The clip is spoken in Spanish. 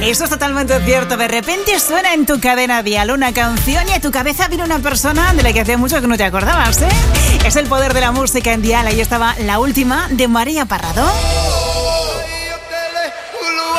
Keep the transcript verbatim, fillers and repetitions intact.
Eso es totalmente cierto. De repente suena en tu cadena dial una canción y a tu cabeza viene una persona de la que hacía mucho que no te acordabas, ¿eh? Es el poder de la música en dial. Ahí estaba La Última de María Parrado.